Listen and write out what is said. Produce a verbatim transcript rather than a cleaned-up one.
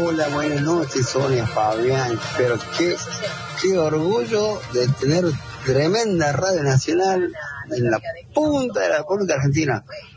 Hola, buenas noches, Sonia, Fabián. Pero qué, qué orgullo de tener tremenda radio nacional en la punta de la República Argentina.